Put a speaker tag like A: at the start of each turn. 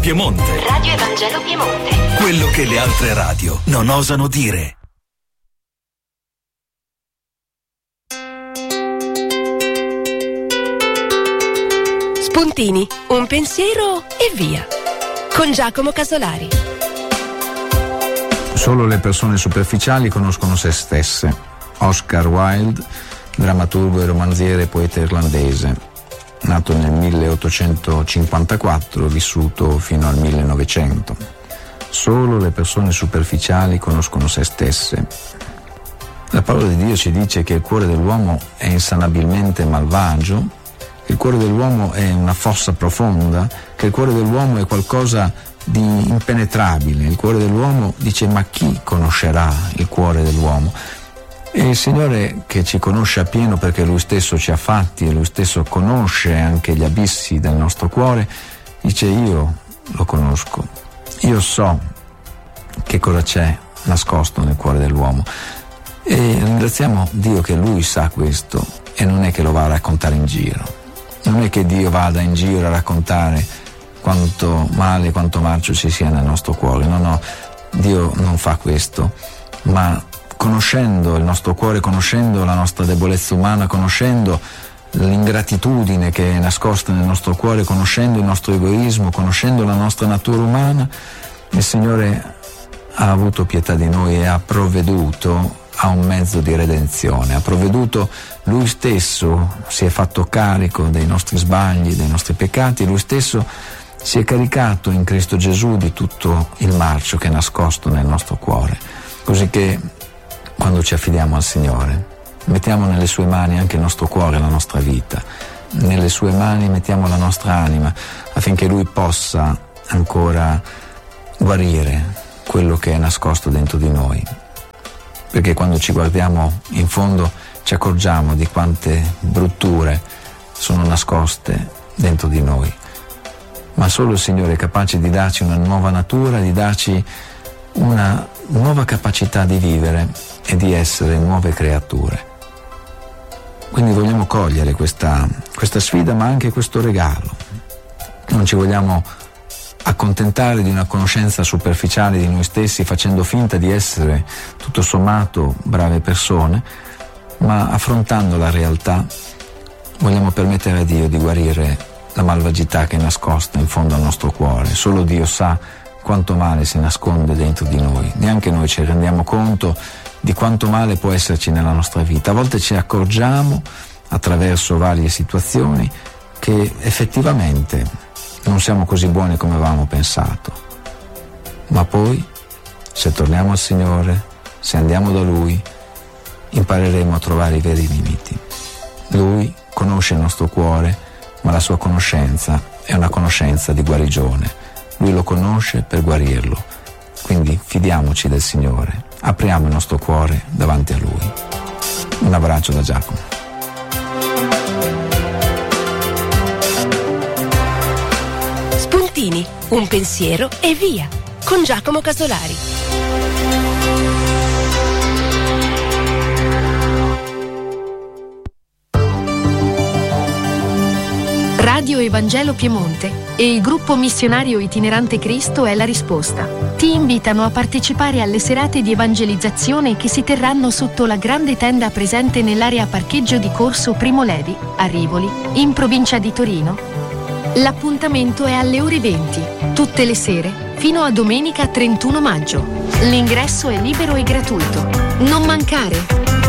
A: Piemonte.
B: Radio Evangelo Piemonte.
A: Quello che le altre radio non osano dire.
C: Spuntini, un pensiero e via. Con Giacomo Casolari.
D: Solo le persone superficiali conoscono se stesse. Oscar Wilde, drammaturgo e romanziere e poeta irlandese. Nato nel 1854, vissuto fino al 1900. Solo le persone superficiali conoscono se stesse. La parola di Dio ci dice che il cuore dell'uomo è insanabilmente malvagio, che il cuore dell'uomo è una fossa profonda, che il cuore dell'uomo è qualcosa di impenetrabile. Il cuore dell'uomo dice: ma chi conoscerà il cuore dell'uomo? E il Signore, che ci conosce appieno perché Lui stesso ci ha fatti e Lui stesso conosce anche gli abissi del nostro cuore, dice: io lo conosco, io so che cosa c'è nascosto nel cuore dell'uomo. E ringraziamo Dio che Lui sa questo e non è che lo va a raccontare in giro. Non è che Dio vada in giro a raccontare quanto male, quanto marcio ci sia nel nostro cuore. No, Dio non fa questo, ma conoscendo il nostro cuore, conoscendo la nostra debolezza umana, conoscendo l'ingratitudine che è nascosta nel nostro cuore, conoscendo il nostro egoismo, conoscendo la nostra natura umana, il Signore ha avuto pietà di noi e ha provveduto a un mezzo di redenzione, ha provveduto Lui stesso, si è fatto carico dei nostri sbagli, dei nostri peccati, Lui stesso si è caricato in Cristo Gesù di tutto il marcio che è nascosto nel nostro cuore, così che quando ci affidiamo al Signore mettiamo nelle sue mani anche il nostro cuore, la nostra vita, nelle sue mani mettiamo la nostra anima affinché Lui possa ancora guarire quello che è nascosto dentro di noi, perché quando ci guardiamo in fondo ci accorgiamo di quante brutture sono nascoste dentro di noi, ma solo il Signore è capace di darci una nuova natura, di darci una nuova capacità di vivere e di essere nuove creature. Quindi vogliamo cogliere questa sfida, ma anche questo regalo. Non ci vogliamo accontentare di una conoscenza superficiale di noi stessi, facendo finta di essere tutto sommato brave persone, ma affrontando la realtà vogliamo permettere a Dio di guarire la malvagità che è nascosta in fondo al nostro cuore. Solo Dio sa quanto male si nasconde dentro di noi, neanche noi ci rendiamo conto di quanto male può esserci nella nostra vita. A volte ci accorgiamo attraverso varie situazioni che effettivamente non siamo così buoni come avevamo pensato, ma poi se torniamo al Signore, se andiamo da Lui, impareremo a trovare i veri limiti. Lui conosce il nostro cuore, ma la sua conoscenza è una conoscenza di guarigione. Lui lo conosce per guarirlo, quindi fidiamoci del Signore, apriamo il nostro cuore davanti a Lui. Un abbraccio da Giacomo.
C: Spuntini, un pensiero e via. Con Giacomo Casolari.
E: Radio Evangelo Piemonte e il gruppo missionario itinerante Cristo è la risposta. Ti invitano a partecipare alle serate di evangelizzazione che si terranno sotto la grande tenda presente nell'area parcheggio di Corso Primo Levi, a Rivoli, in provincia di Torino. L'appuntamento è alle ore 20, tutte le sere, fino a domenica 31 maggio. L'ingresso è libero e gratuito. Non mancare!